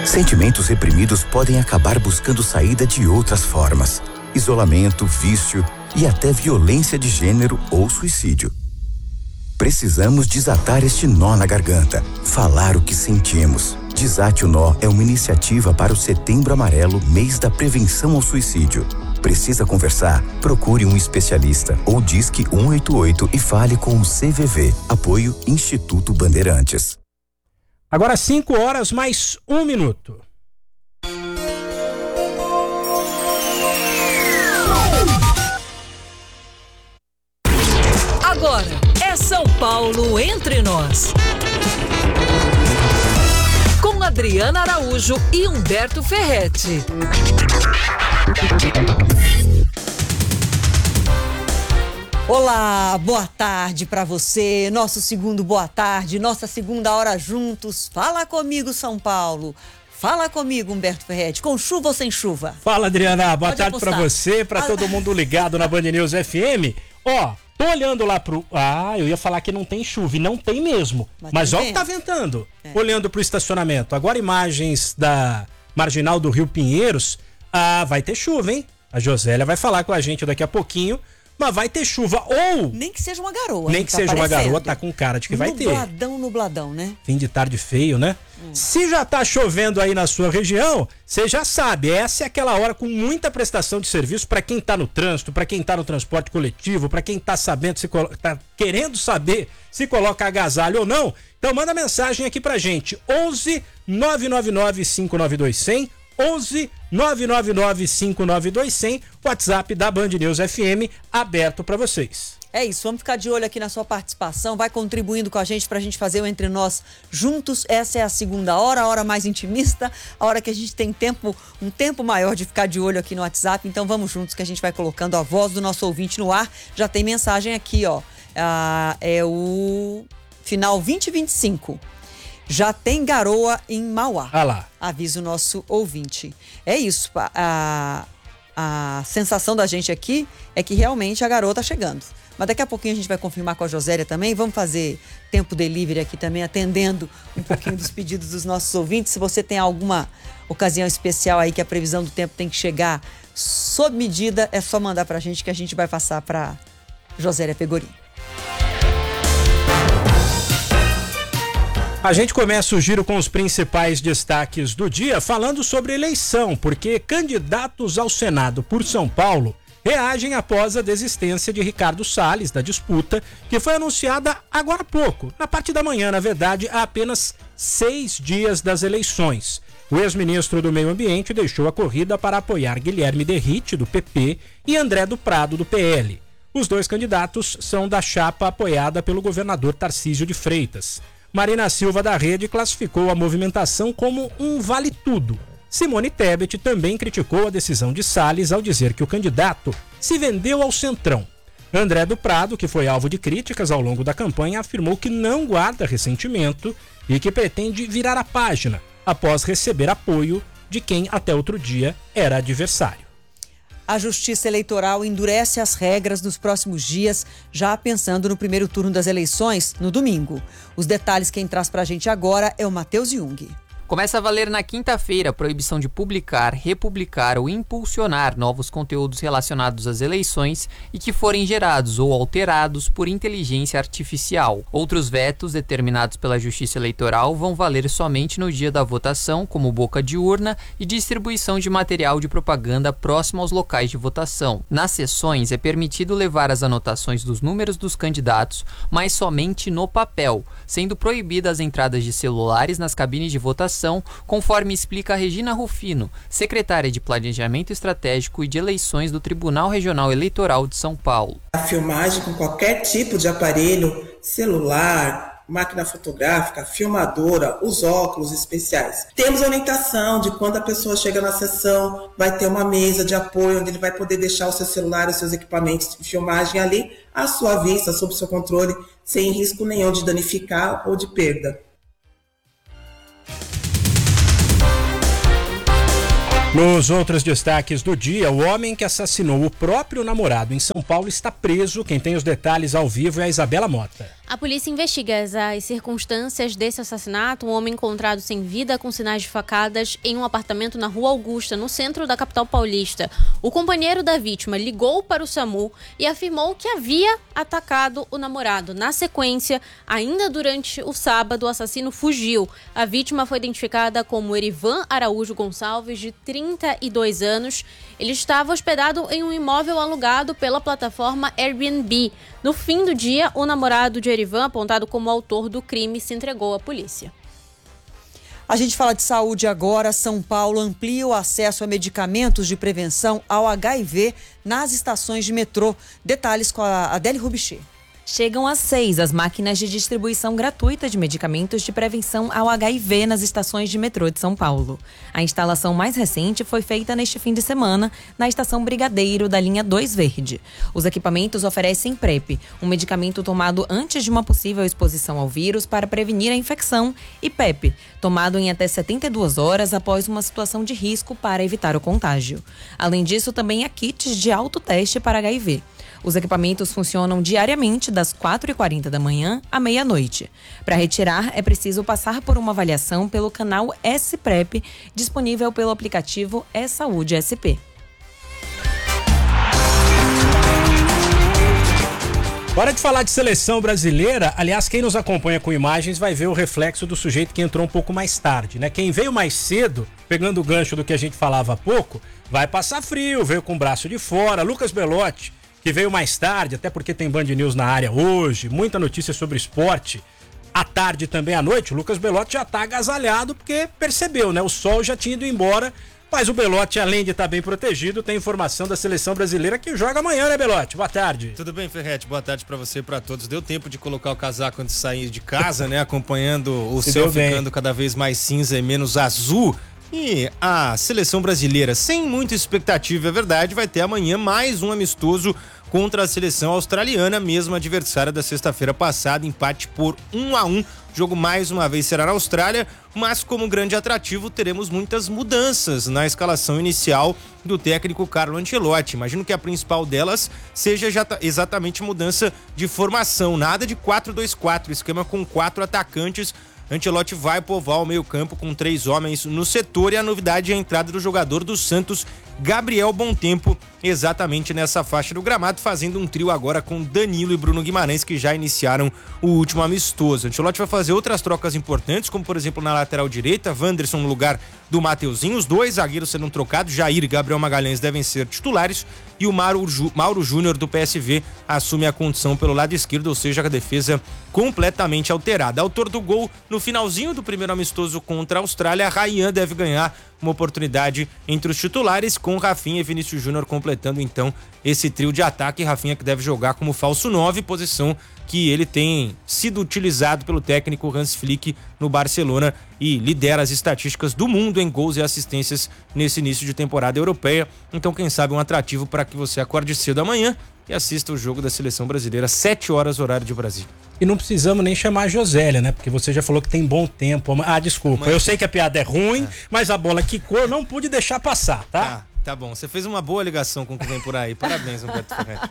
Sentimentos reprimidos podem acabar buscando saída de outras formas: isolamento, vício e até violência de gênero ou suicídio. Precisamos desatar este nó na garganta, falar o que sentimos. Desate o Nó é uma iniciativa para o Setembro Amarelo, mês da prevenção ao suicídio. Precisa conversar? Procure um especialista ou disque 188 e fale com o CVV. Apoio Instituto Bandeirantes. Agora 5 horas mais 1 minuto. Agora é São Paulo entre nós. Com Adriana Araújo e Humberto Ferretti. Olá, boa tarde pra você, nosso segundo boa tarde, nossa segunda hora juntos. Fala comigo, São Paulo. Fala comigo, Humberto Ferretti, com chuva ou sem chuva? Fala, Adriana, boa tarde apostar. pra você, pra todo mundo ligado na Band News FM. Ó, tô olhando lá pro... eu ia falar que não tem chuva, e não tem mesmo. Mas olha o que tá ventando. Olhando pro estacionamento. Agora imagens da Marginal do Rio Pinheiros. Vai ter chuva, hein? A Josélia vai falar com a gente daqui a pouquinho. Mas vai ter chuva, ou... Nem que seja uma garoa. Nem que seja uma garoa, tá com cara de que vai ter. Nubladão, né? Fim de tarde feio, né? Se já tá chovendo aí na sua região, você já sabe, essa é aquela hora com muita prestação de serviço para quem tá no trânsito, para quem tá no transporte coletivo, para quem tá sabendo tá querendo saber se coloca agasalho ou não. Então manda mensagem aqui pra gente, 11 999 592 100, 11 999 592 100, WhatsApp da Band News FM aberto para vocês. É isso, vamos ficar de olho aqui na sua participação, vai contribuindo com a gente pra gente fazer o Entre Nós juntos. Essa é a segunda hora, a hora mais intimista, a hora que a gente tem um tempo maior de ficar de olho aqui no WhatsApp. Então vamos juntos que a gente vai colocando a voz do nosso ouvinte no ar. Já tem mensagem aqui, ó, é o final 2025. Já tem garoa em Mauá. Lá. Avisa o nosso ouvinte. É isso, a sensação da gente aqui é que realmente a garoa tá chegando. Mas daqui a pouquinho a gente vai confirmar com a Josélia também. Vamos fazer tempo delivery aqui também, atendendo um pouquinho dos pedidos dos nossos ouvintes. Se você tem alguma ocasião especial aí que a previsão do tempo tem que chegar sob medida, é só mandar pra gente que a gente vai passar pra Josélia Pegorim. A gente começa o giro com os principais destaques do dia, falando sobre eleição, porque candidatos ao Senado por São Paulo reagem após a desistência de Ricardo Salles da disputa, que foi anunciada agora há pouco, na parte da manhã, na verdade, há apenas 6 dias das eleições. O ex-ministro do Meio Ambiente deixou a corrida para apoiar Guilherme Derrite, do PP, e André do Prado, do PL. Os dois candidatos são da chapa apoiada pelo governador Tarcísio de Freitas. Marina Silva da Rede classificou a movimentação como um vale-tudo. Simone Tebet também criticou a decisão de Salles ao dizer que o candidato se vendeu ao Centrão. André do Prado, que foi alvo de críticas ao longo da campanha, afirmou que não guarda ressentimento e que pretende virar a página após receber apoio de quem até outro dia era adversário. A Justiça Eleitoral endurece as regras nos próximos dias, já pensando no primeiro turno das eleições, no domingo. Os detalhes quem traz pra gente agora é o Matheus Jung. Começa a valer na quinta-feira a proibição de publicar, republicar ou impulsionar novos conteúdos relacionados às eleições e que forem gerados ou alterados por inteligência artificial. Outros vetos determinados pela Justiça Eleitoral vão valer somente no dia da votação, como boca de urna e distribuição de material de propaganda próximo aos locais de votação. Nas sessões é permitido levar as anotações dos números dos candidatos, mas somente no papel, sendo proibidas as entradas de celulares nas cabines de votação, conforme explica a Regina Rufino, secretária de Planejamento Estratégico e de Eleições do Tribunal Regional Eleitoral de São Paulo. A filmagem com qualquer tipo de aparelho, celular, máquina fotográfica, filmadora, os óculos especiais. Temos a orientação de quando a pessoa chega na sessão, vai ter uma mesa de apoio onde ele vai poder deixar o seu celular, os seus equipamentos de filmagem ali, à sua vista, sob seu controle, sem risco nenhum de danificar ou de perda. Nos outros destaques do dia, o homem que assassinou o próprio namorado em São Paulo está preso. Quem tem os detalhes ao vivo é a Isabela Mota. A polícia investiga as circunstâncias desse assassinato. Um homem encontrado sem vida com sinais de facadas em um apartamento na Rua Augusta, no centro da capital paulista. O companheiro da vítima ligou para o SAMU e afirmou que havia atacado o namorado. Na sequência, ainda durante o sábado, o assassino fugiu. A vítima foi identificada como Erivan Araújo Gonçalves, de 32 anos. Ele estava hospedado em um imóvel alugado pela plataforma Airbnb. No fim do dia, o namorado de Erivan, apontado como autor do crime, se entregou à polícia. A gente fala de saúde agora. São Paulo amplia o acesso a medicamentos de prevenção ao HIV nas estações de metrô. Detalhes com a Adele Rubichê. Chegam às 6 as máquinas de distribuição gratuita de medicamentos de prevenção ao HIV nas estações de metrô de São Paulo. A instalação mais recente foi feita neste fim de semana na estação Brigadeiro da linha 2 Verde. Os equipamentos oferecem PrEP, um medicamento tomado antes de uma possível exposição ao vírus para prevenir a infecção, e PEP, tomado em até 72 horas após uma situação de risco para evitar o contágio. Além disso, também há kits de autoteste para HIV. Os equipamentos funcionam diariamente das 4h40 da manhã à meia-noite. Para retirar, é preciso passar por uma avaliação pelo canal S-PrEP, disponível pelo aplicativo E-Saúde SP. Hora de falar de seleção brasileira. Aliás, quem nos acompanha com imagens vai ver o reflexo do sujeito que entrou um pouco mais tarde, né? Quem veio mais cedo, pegando o gancho do que a gente falava há pouco, vai passar frio, veio com o braço de fora. Lucas Belotti, que veio mais tarde, até porque tem Band News na área hoje, muita notícia sobre esporte. À tarde e também à noite, o Lucas Belotti já tá agasalhado porque percebeu, né? O sol já tinha ido embora, mas o Belotti, além de estar bem protegido, tem informação da seleção brasileira que joga amanhã, né, Belotti? Boa tarde. Tudo bem, Ferretti? Boa tarde pra você e pra todos. Deu tempo de colocar o casaco antes de sair de casa, né? Acompanhando o céu ficando cada vez mais cinza e menos azul. E a seleção brasileira, sem muita expectativa, é verdade, vai ter amanhã mais um amistoso contra a seleção australiana, mesmo adversária da sexta-feira passada, empate por 1-1. O jogo mais uma vez será na Austrália, mas como grande atrativo teremos muitas mudanças na escalação inicial do técnico Carlo Ancelotti. Imagino que a principal delas seja exatamente mudança de formação, nada de 4-2-4, esquema com 4 atacantes. Ancelotti vai povoar o meio-campo com 3 homens no setor, e a novidade é a entrada do jogador do Santos, Gabriel Bontempo, exatamente nessa faixa do gramado, fazendo um trio agora com Danilo e Bruno Guimarães, que já iniciaram o último amistoso. Ancelotti vai fazer outras trocas importantes, como por exemplo na lateral direita, Wanderson no lugar do Mateuzinho, os 2 zagueiros serão trocados, Jair e Gabriel Magalhães devem ser titulares, e o Mauro Júnior do PSV assume a condição pelo lado esquerdo, ou seja, a defesa completamente alterada. Autor do gol no finalzinho do primeiro amistoso contra a Austrália, Ryan deve ganhar uma oportunidade entre os titulares, com Rafinha e Vinícius Júnior completando então esse trio de ataque. Rafinha que deve jogar como falso 9, posição que ele tem sido utilizado pelo técnico Hans Flick no Barcelona e lidera as estatísticas do mundo em gols e assistências nesse início de temporada europeia. Então, quem sabe um atrativo para que você acorde cedo amanhã e assista o jogo da seleção brasileira, 7 horas, horário de Brasília. E não precisamos nem chamar a Josélia, né? Porque você já falou que tem bom tempo. Ah, desculpa, eu sei que a piada é ruim, mas a bola quicou, eu não pude deixar passar, tá? Tá bom, você fez uma boa ligação com o que vem por aí. Parabéns, Humberto Ferretti.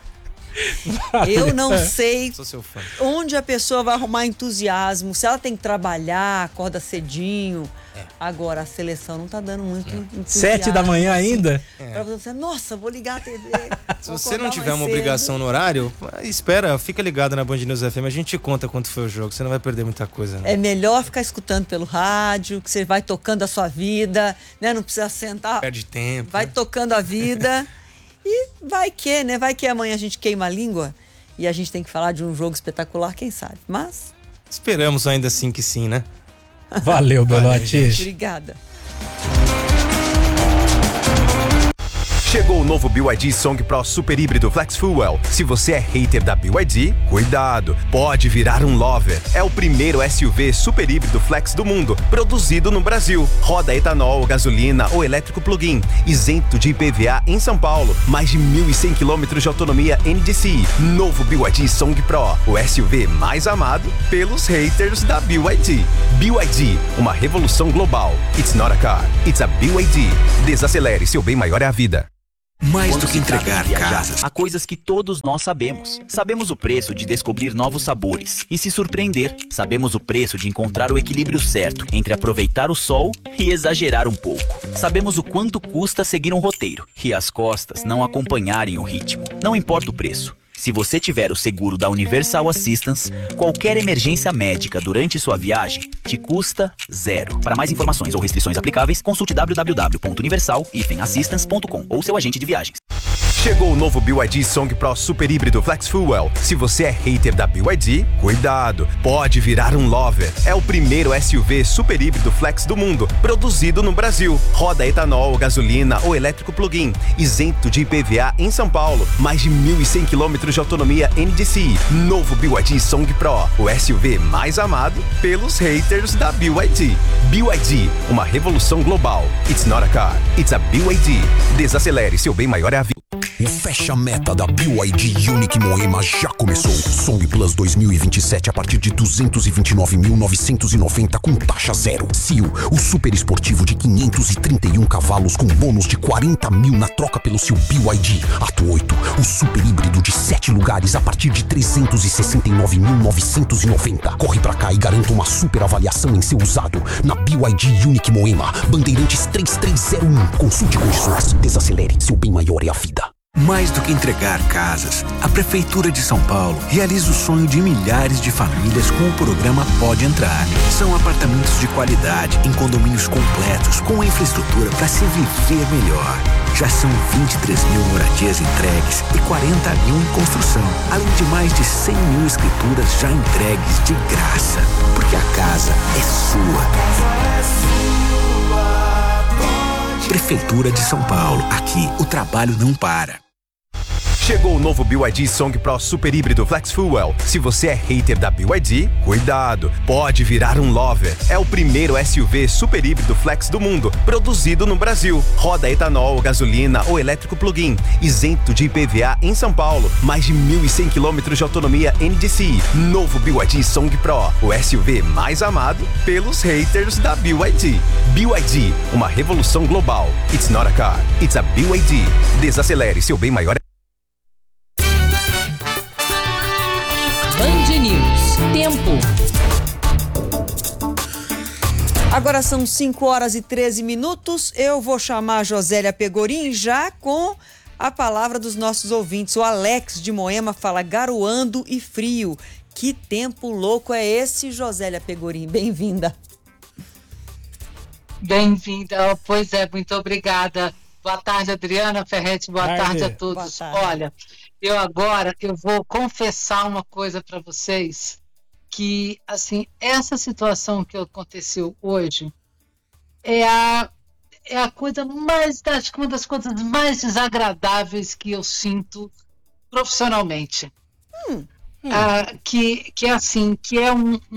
Eu não sei Sou seu fã. Onde a pessoa vai arrumar entusiasmo, se ela tem que trabalhar, acorda cedinho. Agora a seleção não tá dando muito entusiasmo. 7 da manhã ainda? Pra você dizer, nossa, vou ligar a TV. Se você não tiver uma obrigação no horário, espera, fica ligado na Band News FM, a gente conta quanto foi o jogo, você não vai perder muita coisa. Né? É melhor ficar escutando pelo rádio, que você vai tocando a sua vida, né? Não precisa sentar. Perde tempo. Vai tocando a vida. E vai que, né? Vai que amanhã a gente queima a língua e a gente tem que falar de um jogo espetacular, quem sabe. Mas esperamos ainda assim que sim, né? Valeu, Belotti. Obrigada. Chegou o novo BYD Song Pro Super Híbrido Flex Fuel. Se você é hater da BYD, cuidado, pode virar um lover. É o primeiro SUV super híbrido flex do mundo, produzido no Brasil. Roda etanol, gasolina ou elétrico plug-in, isento de IPVA em São Paulo. Mais de 1.100 km de autonomia NDCi. Novo BYD Song Pro, o SUV mais amado pelos haters da BYD. BYD, uma revolução global. It's not a car, it's a BYD. Desacelere, seu bem maior é a vida. Mais do que entregar casas. Há coisas que todos nós sabemos. Sabemos o preço de descobrir novos sabores e se surpreender. Sabemos o preço de encontrar o equilíbrio certo entre aproveitar o sol e exagerar um pouco. Sabemos o quanto custa seguir um roteiro e as costas não acompanharem o ritmo. Não importa o preço. Se você tiver o seguro da Universal Assistance, qualquer emergência médica durante sua viagem te custa zero. Para mais informações ou restrições aplicáveis, consulte www.universal-assistance.com ou seu agente de viagens. Chegou o novo BYD Song Pro Super Híbrido Flex Fuel. Se você é hater da BYD, cuidado, pode virar um lover. É o primeiro SUV super híbrido flex do mundo, produzido no Brasil. Roda etanol, gasolina ou elétrico plug-in, isento de IPVA em São Paulo. Mais de 1.100 km de autonomia NDCi. Novo BYD Song Pro, o SUV mais amado pelos haters da BYD. BYD, uma revolução global. It's not a car, it's a BYD. Desacelere, seu bem maior é a vida. O fecha-meta da BYD Unique Moema já começou. Song Plus 2027 a partir de 229.990 com taxa zero. Seal, o super esportivo de 531 cavalos com bônus de 40 mil na troca pelo seu BYD. Ato 8, o super híbrido de 7 lugares a partir de 369.990. Corre pra cá e garanta uma super avaliação em seu usado na BYD Unique Moema. Bandeirantes 3301. Consulte condições. Desacelere, seu bem maior é a vida. Mais do que entregar casas, a Prefeitura de São Paulo realiza o sonho de milhares de famílias com o programa Pode Entrar. São apartamentos de qualidade em condomínios completos com a infraestrutura para se viver melhor. Já são 23 mil moradias entregues e 40 mil em construção, além de mais de 100 mil escrituras já entregues de graça, porque a casa é sua. Prefeitura de São Paulo. Aqui, o trabalho não para. Chegou o novo BYD Song Pro Super Híbrido Flex Fuel. Se você é hater da BYD, cuidado, pode virar um lover. É o primeiro SUV super híbrido flex do mundo, produzido no Brasil. Roda etanol, gasolina ou elétrico plug-in, isento de IPVA em São Paulo. Mais de 1.100 km de autonomia NDCi. Novo BYD Song Pro, o SUV mais amado pelos haters da BYD. BYD, uma revolução global. It's not a car, it's a BYD. Desacelere, seu bem maior. Band News. Tempo. Agora são 5 horas e 13 minutos. Eu vou chamar a Josélia Pegorim já com a palavra dos nossos ouvintes. O Alex de Moema fala garoando e frio. Que tempo louco é esse, Josélia Pegorim? Bem-vinda. Bem-vinda. Pois é, muito obrigada. Boa tarde, Adriana Ferretti. Boa tarde a todos. Boa tarde. Olha, eu vou confessar uma coisa para vocês, que, assim, essa situação que aconteceu hoje é a coisa mais, acho que uma das coisas mais desagradáveis que eu sinto profissionalmente. Que é assim, que é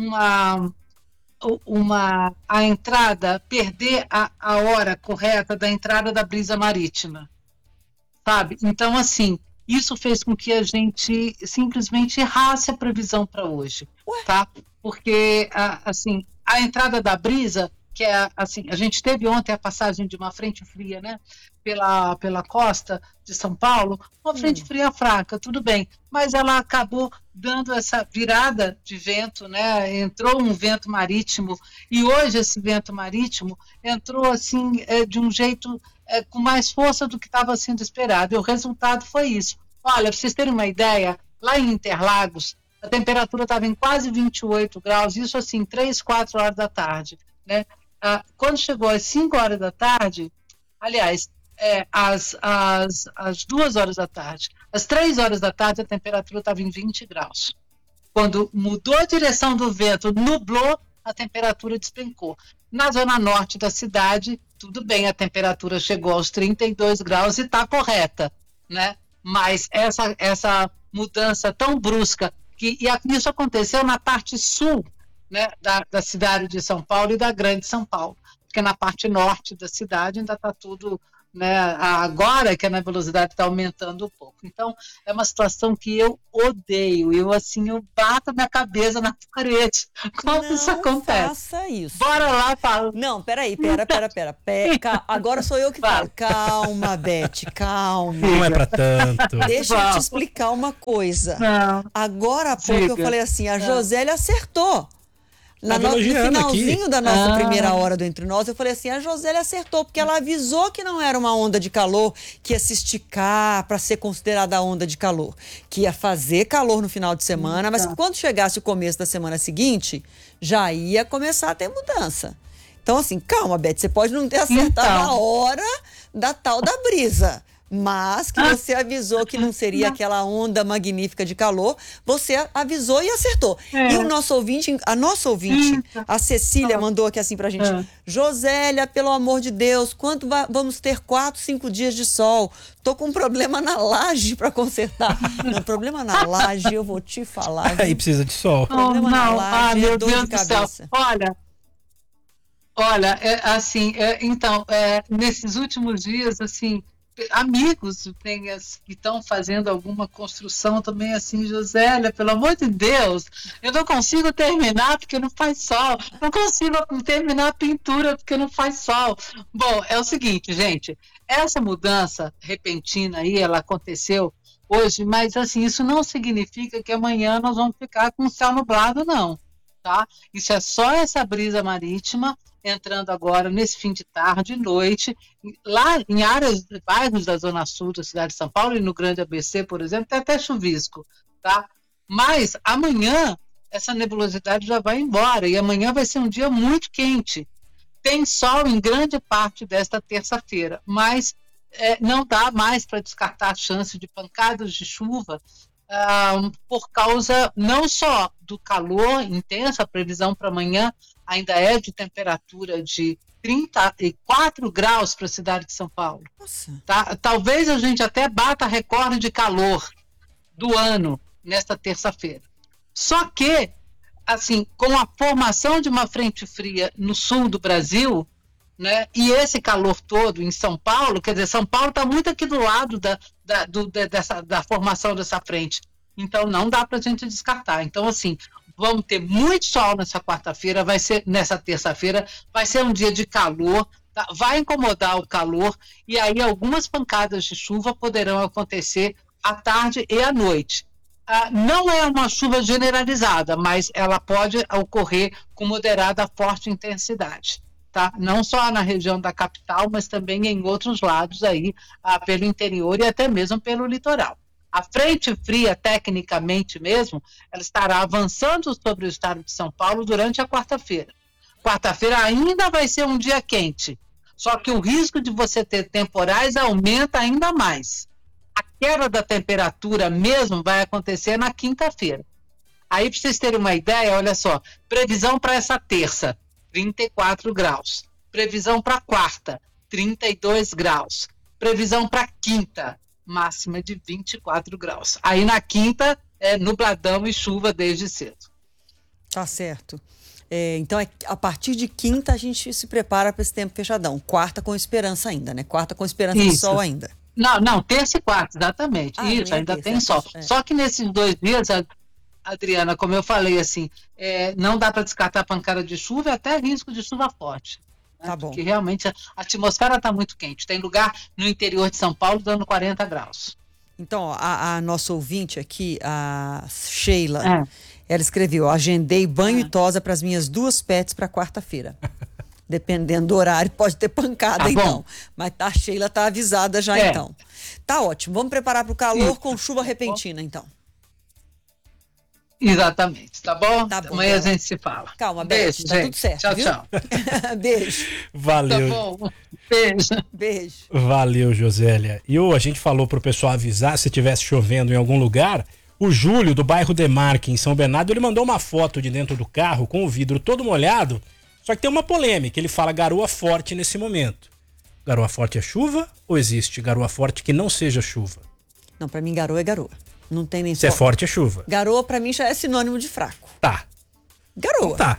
a entrada, perder a hora correta da entrada da brisa marítima, sabe? Então, assim, isso fez com que a gente simplesmente errasse a previsão para hoje, tá? Porque, assim, a entrada da brisa, que é, assim, a gente teve ontem a passagem de uma frente fria, né? Pela costa de São Paulo, uma frente fria fraca, tudo bem, mas ela acabou dando essa virada de vento, né? Entrou um vento marítimo e hoje esse vento marítimo entrou assim de um jeito com mais força do que estava sendo esperado, e o resultado foi isso. Olha, para vocês terem uma ideia, lá em Interlagos a temperatura estava em quase 28 graus, isso assim 3, 4 horas da tarde, né? Quando chegou às 5 horas da tarde, aliás, às 2 horas da tarde, às 3 horas da tarde a temperatura estava em 20 graus. Quando mudou a direção do vento, nublou, a temperatura despencou. Na zona norte da cidade, tudo bem, a temperatura chegou aos 32 graus e está correta, né? Mas essa mudança tão brusca, e isso aconteceu na parte sul, né, da cidade de São Paulo e da grande São Paulo, porque na parte norte da cidade ainda está tudo né? Agora que a nebulosidade está aumentando um pouco. Então, é uma situação que eu odeio. Eu bato a minha cabeça na parede. Como isso acontece? Não faça isso. Bora lá, Paulo. Não, pera. Agora sou eu que falo. Calma, Beth, calma. Não é pra tanto. Deixa eu te explicar uma coisa. Não. Agora há pouco eu falei assim, a Josélia acertou. No finalzinho da nossa primeira hora do Entre Nós, eu falei assim, a Josélia acertou, porque ela avisou que não era uma onda de calor, que ia se esticar para ser considerada onda de calor, que ia fazer calor no final de semana, mas que quando chegasse o começo da semana seguinte, já ia começar a ter mudança. Então, assim, calma, Beth, você pode não ter acertado a hora da tal da brisa, mas que você avisou que não seria aquela onda magnífica de calor, você avisou e acertou. E o nosso ouvinte, a nossa ouvinte, a Cecília, mandou aqui assim pra gente, Josélia, pelo amor de Deus, quanto vamos ter 4, 5 dias de sol? Tô com um problema na laje para consertar. Não, problema na laje, eu vou te falar. Aí precisa de sol. Problema na laje, meu Deus do céu. Olha, então, nesses últimos dias, assim, amigos que estão fazendo alguma construção também, assim, Josélia, pelo amor de Deus, eu não consigo terminar porque não faz sol, não consigo terminar a pintura porque não faz sol. Bom, é o seguinte, gente, essa mudança repentina aí, ela aconteceu hoje, mas assim, isso não significa que amanhã nós vamos ficar com o céu nublado, não, tá? Isso é só essa brisa marítima entrando agora nesse fim de tarde e noite, lá em bairros da Zona Sul da cidade de São Paulo e no Grande ABC, por exemplo, tem até chuvisco, tá? Mas amanhã essa nebulosidade já vai embora e amanhã vai ser um dia muito quente. Tem sol em grande parte desta terça-feira, mas não dá mais para descartar a chance de pancadas de chuva por causa não só do calor intenso, a previsão para amanhã ainda é de temperatura de 34 graus para a cidade de São Paulo. Tá? Talvez a gente até bata recorde de calor do ano nesta terça-feira. Só que, assim, com a formação de uma frente fria no sul do Brasil, né, e esse calor todo em São Paulo, quer dizer, São Paulo está muito aqui do lado da formação dessa frente. Então, não dá para a gente descartar. Então, assim, vamos ter muito sol nessa quarta-feira, nessa terça-feira, vai ser um dia de calor, tá? Vai incomodar o calor, e aí algumas pancadas de chuva poderão acontecer à tarde e à noite. Não é uma chuva generalizada, mas ela pode ocorrer com moderada a forte intensidade. Tá? Não só na região da capital, mas também em outros lados aí, pelo interior e até mesmo pelo litoral. A frente fria, tecnicamente mesmo, ela estará avançando sobre o estado de São Paulo durante a quarta-feira. Quarta-feira ainda vai ser um dia quente, só que o risco de você ter temporais aumenta ainda mais. A queda da temperatura mesmo vai acontecer na quinta-feira. Aí, para vocês terem uma ideia, olha só, previsão para essa terça, 34 graus. Previsão para quarta, 32 graus. Previsão para quinta, máxima de 24 graus. Aí na quinta é nubladão e chuva desde cedo. Tá certo. Então, a partir de quinta a gente se prepara para esse tempo fechadão. Quarta com esperança ainda, né? Quarta com esperança de sol ainda. Não, terça e quarta, exatamente. Isso, ainda tem sol. Só que nesses 2 dias, Adriana, como eu falei, assim, não dá para descartar a pancada de chuva e até risco de chuva forte. Né? Tá bom. Porque realmente a atmosfera está muito quente. Tem lugar no interior de São Paulo dando 40 graus. Então, a nossa ouvinte aqui, a Sheila, ela escreveu: agendei banho e tosa para as minhas 2 pets para quarta-feira. Dependendo do horário, pode ter pancada, então. Bom. Mas a Sheila tá avisada já, então. Tá ótimo. Vamos preparar para o calor com chuva repentina, então. Exatamente, tá bom? Tá bom. Amanhã a gente se fala. Calma, beijo, tá tudo certo. Tchau, viu? tchau. Beijo. Valeu. Tá bom. Beijo. Beijo. Valeu, Josélia. E a gente falou pro pessoal avisar se tivesse chovendo em algum lugar. O Júlio, do bairro Demarque, em São Bernardo, ele mandou uma foto de dentro do carro com o vidro todo molhado. Só que tem uma polêmica, ele fala garoa forte nesse momento. Garoa forte é chuva ou existe garoa forte que não seja chuva? Não, pra mim garoa é garoa. Não tem nem Se é forte é chuva. Garoa pra mim já é sinônimo de fraco. Tá. Garoa. Tá.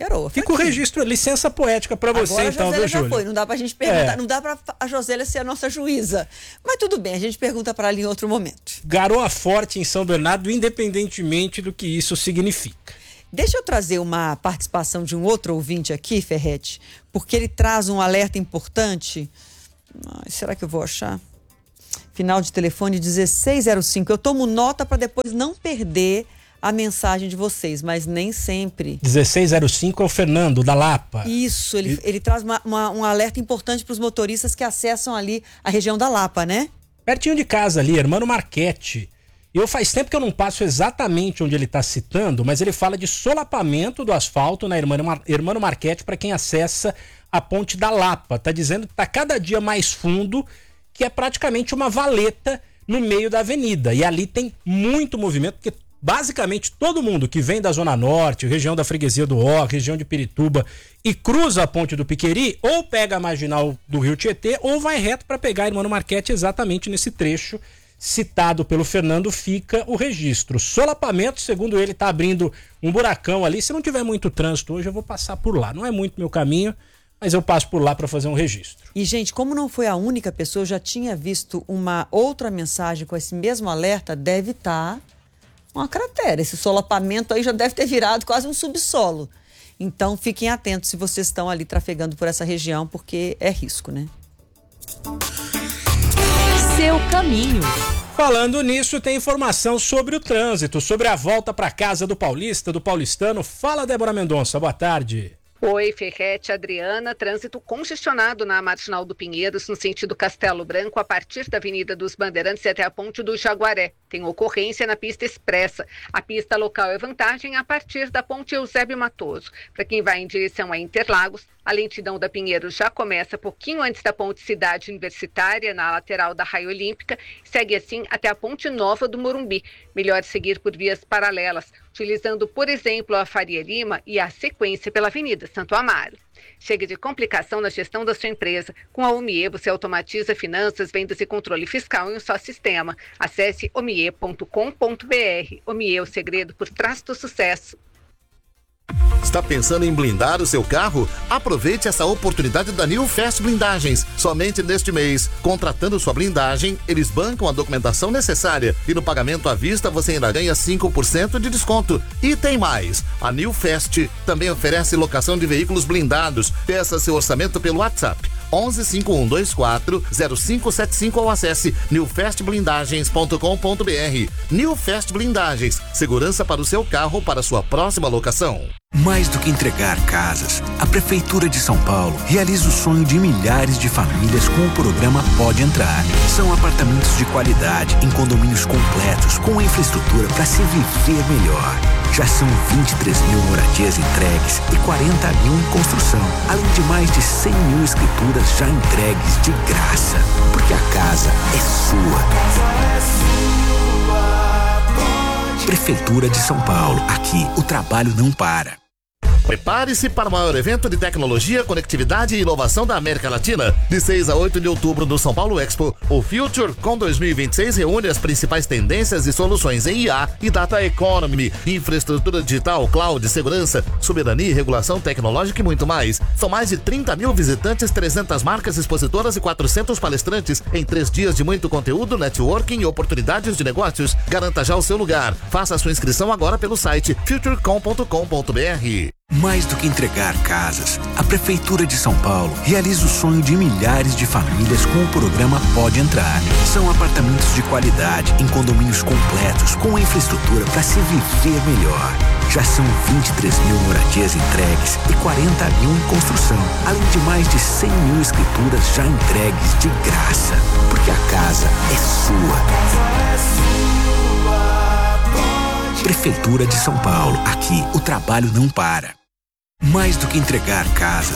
Garoa. Fica o registro, licença poética pra você. Agora, então, viu, Júlio? Foi, não dá pra gente perguntar, não dá pra a Josélia ser a nossa juíza. Mas tudo bem, a gente pergunta pra ela em outro momento. Garoa forte em São Bernardo, independentemente do que isso significa. Deixa eu trazer uma participação de um outro ouvinte aqui, Ferretti, porque ele traz um alerta importante. Será que eu vou achar? Final de telefone 1605. Eu tomo nota para depois não perder a mensagem de vocês, mas nem sempre. 1605 é o Fernando, da Lapa. Isso, ele traz um alerta importante para os motoristas que acessam ali a região da Lapa, né? Pertinho de casa ali, Hermano Marchetti. Eu faz tempo que eu não passo exatamente onde ele está citando, mas ele fala de solapamento do asfalto na Hermano Marchetti para quem acessa a ponte da Lapa. Tá dizendo que está cada dia mais fundo, que é praticamente uma valeta no meio da avenida. E ali tem muito movimento, porque basicamente todo mundo que vem da Zona Norte, região da Freguesia do Ó, região de Pirituba e cruza a ponte do Piqueri, ou pega a marginal do Rio Tietê, ou vai reto para pegar a Hermano Marchetti exatamente nesse trecho citado pelo Fernando. Fica o registro. Solapamento, segundo ele, tá abrindo um buracão ali. Se não tiver muito trânsito hoje, eu vou passar por lá. Não é muito meu caminho, mas eu passo por lá para fazer um registro. E, gente, como não foi a única pessoa, eu já tinha visto uma outra mensagem com esse mesmo alerta, deve estar uma cratera. Esse solapamento aí já deve ter virado quase um subsolo. Então, fiquem atentos se vocês estão ali trafegando por essa região, porque é risco, né? Seu caminho. Falando nisso, tem informação sobre o trânsito, sobre a volta para casa do paulista, do paulistano. Fala, Débora Mendonça, boa tarde. Oi, Ferretti, Adriana. Trânsito congestionado na Marginal do Pinheiros, no sentido Castelo Branco, a partir da Avenida dos Bandeirantes até a Ponte do Jaguaré. Tem ocorrência na pista expressa. A pista local é vantagem a partir da Ponte Eusébio Matoso. Para quem vai em direção a Interlagos, a lentidão da Pinheiros já começa pouquinho antes da Ponte Cidade Universitária, na lateral da Raia Olímpica, e segue assim até a Ponte Nova do Morumbi. Melhor seguir por vias paralelas, utilizando, por exemplo, a Faria Lima e a sequência pela Avenida Santo Amaro. Chega de complicação na gestão da sua empresa. Com a Omie, você automatiza finanças, vendas e controle fiscal em um só sistema. Acesse omie.com.br. Omie, o segredo por trás do sucesso. Está pensando em blindar o seu carro? Aproveite essa oportunidade da New Fast Blindagens. Somente neste mês, contratando sua blindagem, eles bancam a documentação necessária e no pagamento à vista você ainda ganha 5% de desconto. E tem mais, a New Fast também oferece locação de veículos blindados. Peça seu orçamento pelo WhatsApp 11 5124 0575 ou acesse newfastblindagens.com.br. New Fast Blindagens, segurança para o seu carro ou para sua próxima locação. Mais do que entregar casas, a Prefeitura de São Paulo realiza o sonho de milhares de famílias com o programa Pode Entrar. São apartamentos de qualidade em condomínios completos com infraestrutura para se viver melhor. Já são 23 mil moradias entregues e 40 mil em construção, além de mais de 100 mil escrituras já entregues de graça. Porque a casa é sua. Prefeitura de São Paulo. Aqui o trabalho não para. Prepare-se para o maior evento de tecnologia, conectividade e inovação da América Latina. De 6 a 8 de outubro no São Paulo Expo, o FutureCon 2026 reúne as principais tendências e soluções em IA e Data Economy, infraestrutura digital, cloud, segurança, soberania e regulação tecnológica e muito mais. São mais de 30 mil visitantes, 300 marcas expositoras e 400 palestrantes em 3 dias de muito conteúdo, networking e oportunidades de negócios. Garanta já o seu lugar. Faça a sua inscrição agora pelo site futurecom.com.br. Mais do que entregar casas, a Prefeitura de São Paulo realiza o sonho de milhares de famílias com o programa Pode Entrar. São apartamentos de qualidade em condomínios completos com infraestrutura para se viver melhor. Já são 23 mil moradias entregues e 40 mil em construção, além de mais de 100 mil escrituras já entregues de graça. Porque a casa é sua. Prefeitura de São Paulo. Aqui o trabalho não para. Mais do que entregar casa.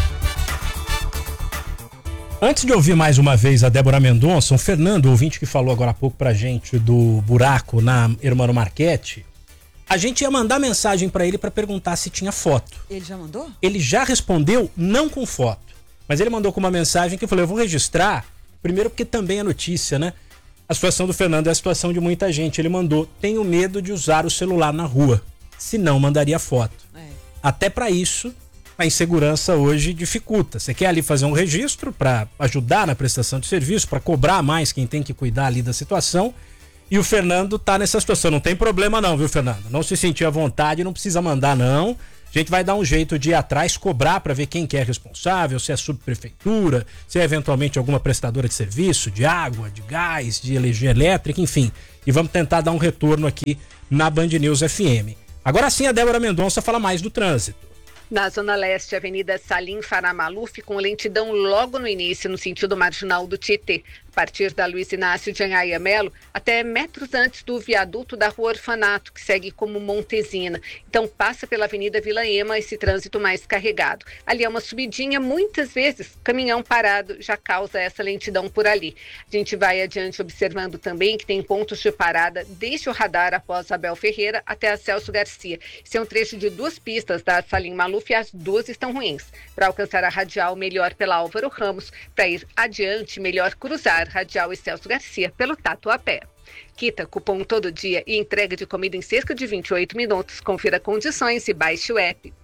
Antes de ouvir mais uma vez a Débora Mendonça, o Fernando, ouvinte que falou agora há pouco pra gente do buraco na Hermano Marchetti, a gente ia mandar mensagem pra ele pra perguntar se tinha foto. Ele já mandou? Ele já respondeu, não com foto. Mas ele mandou com uma mensagem que eu falei, eu vou registrar, primeiro porque também é notícia, né? A situação do Fernando é a situação de muita gente. Ele mandou, tenho medo de usar o celular na rua. Se não, mandaria foto. até para isso a insegurança hoje dificulta. Você quer ali fazer um registro para ajudar na prestação de serviço, para cobrar mais quem tem que cuidar ali da situação, e o Fernando tá nessa situação. Não tem problema não, viu, Fernando? Não se sentir à vontade, não precisa mandar não. A gente vai dar um jeito de ir atrás, cobrar para ver quem que é responsável, se é a subprefeitura, se é eventualmente alguma prestadora de serviço, de água, de gás, de energia elétrica, enfim. E vamos tentar dar um retorno aqui na Band News FM. Agora sim, a Débora Mendonça fala mais do trânsito. Na Zona Leste, Avenida Salim Farah Maluf, com lentidão logo no início, no sentido marginal do Tietê. A partir da Luiz Inácio de Anhaia Melo, até metros antes do viaduto da Rua Orfanato, que segue como Montesina. Então passa pela Avenida Vila Ema esse trânsito mais carregado. Ali é uma subidinha, muitas vezes caminhão parado já causa essa lentidão por ali. A gente vai adiante observando também que tem pontos de parada desde o radar após Abel Ferreira até a Celso Garcia. Esse é um trecho de 2 pistas da Salim Maluf e as 2 estão ruins. Para alcançar a radial, melhor pela Álvaro Ramos. Para ir adiante, melhor cruzar Radial e Celso Garcia pelo Tatuapé. Quita cupom todo dia e entrega de comida em cerca de 28 minutos. Confira condições e baixe o app.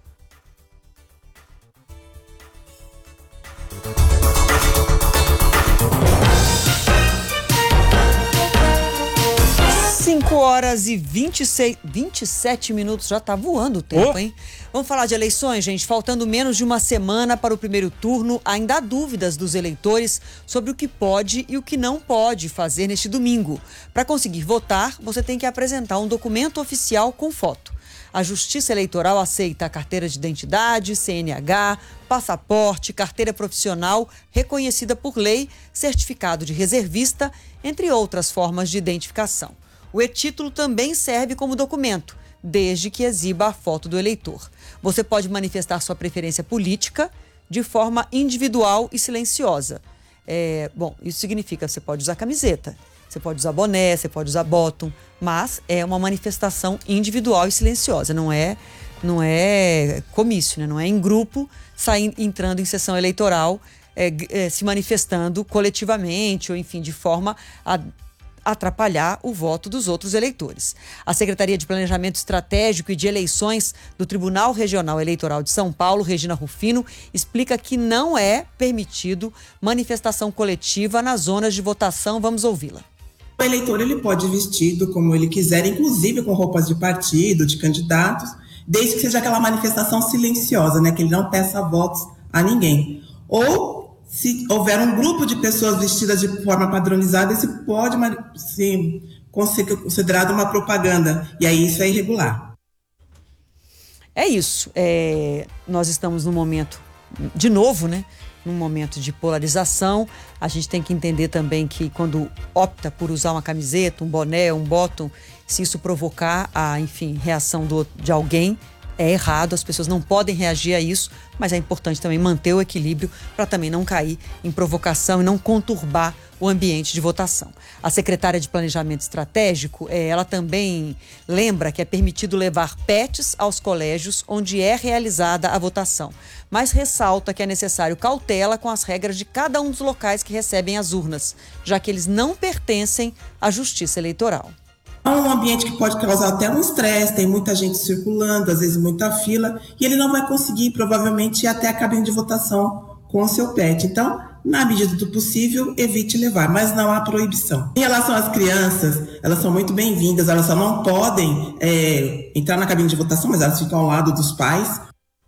Cinco horas e 27 minutos, já tá voando o tempo, hein? Vamos falar de eleições, gente? Faltando menos de uma semana para o primeiro turno, ainda há dúvidas dos eleitores sobre o que pode e o que não pode fazer neste domingo. Para conseguir votar, você tem que apresentar um documento oficial com foto. A Justiça Eleitoral aceita a carteira de identidade, CNH, passaporte, carteira profissional reconhecida por lei, certificado de reservista, entre outras formas de identificação. O e-título também serve como documento, desde que exiba a foto do eleitor. Você pode manifestar sua preferência política de forma individual e silenciosa. Isso significa que você pode usar camiseta, você pode usar boné, você pode usar bottom, mas é uma manifestação individual e silenciosa, não é comício, né? Não é em grupo, entrando em sessão eleitoral, se manifestando coletivamente ou, enfim, de forma a atrapalhar o voto dos outros eleitores. A Secretaria de Planejamento Estratégico e de Eleições do Tribunal Regional Eleitoral de São Paulo, Regina Rufino, explica que não é permitido manifestação coletiva nas zonas de votação. Vamos ouvi-la. O eleitor ele pode ir vestido como ele quiser, inclusive com roupas de partido, de candidatos, desde que seja aquela manifestação silenciosa, né, que ele não peça votos a ninguém. Ou se houver um grupo de pessoas vestidas de forma padronizada, isso pode ser considerado uma propaganda. E aí isso é irregular. É isso. Nós estamos num momento, de novo, né? Num momento de polarização. A gente tem que entender também que quando opta por usar uma camiseta, um boné, um bottom, se isso provocar a, enfim, reação de alguém, é errado, as pessoas não podem reagir a isso, mas é importante também manter o equilíbrio para também não cair em provocação e não conturbar o ambiente de votação. A secretária de Planejamento Estratégico, ela também lembra que é permitido levar pets aos colégios onde é realizada a votação, mas ressalta que é necessário cautela com as regras de cada um dos locais que recebem as urnas, já que eles não pertencem à Justiça Eleitoral. É um ambiente que pode causar até um estresse, tem muita gente circulando, às vezes muita fila, e ele não vai conseguir, provavelmente, ir até a cabine de votação com o seu pet. Então, na medida do possível, evite levar, mas não há proibição. Em relação às crianças, elas são muito bem-vindas, elas só não podem entrar na cabine de votação, mas elas ficam ao lado dos pais.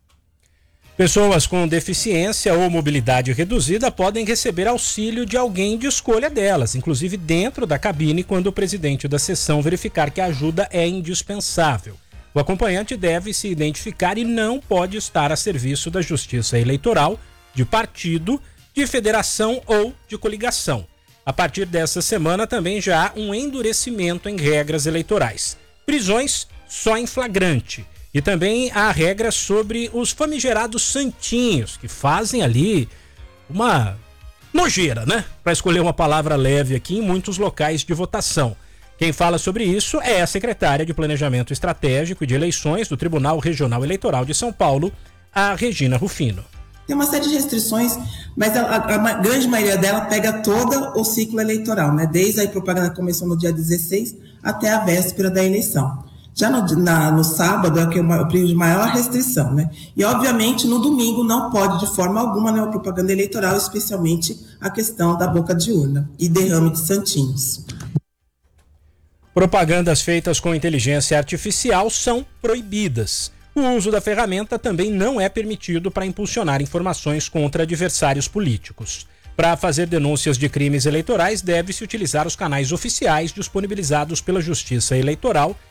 Pessoas com deficiência ou mobilidade reduzida podem receber auxílio de alguém de escolha delas, inclusive dentro da cabine, quando o presidente da sessão verificar que a ajuda é indispensável. O acompanhante deve se identificar e não pode estar a serviço da Justiça Eleitoral, de partido, de federação ou de coligação. A partir dessa semana também já há um endurecimento em regras eleitorais. Prisões só em flagrante. E também há regras sobre os famigerados santinhos, que fazem ali uma nojeira, né? Para escolher uma palavra leve aqui em muitos locais de votação. Quem fala sobre isso é a secretária de Planejamento Estratégico e de Eleições do Tribunal Regional Eleitoral de São Paulo, a Regina Rufino. Tem uma série de restrições, mas a grande maioria dela pega todo o ciclo eleitoral, né? Desde a propaganda que começou no dia 16 até a véspera da eleição. Já no sábado é que é o período de maior restrição, né? E, obviamente, no domingo não pode, de forma alguma, né, a propaganda eleitoral, especialmente a questão da boca de urna e derrame de santinhos. Propagandas feitas com inteligência artificial são proibidas. O uso da ferramenta também não é permitido para impulsionar informações contra adversários políticos. Para fazer denúncias de crimes eleitorais, deve-se utilizar os canais oficiais disponibilizados pela Justiça Eleitoral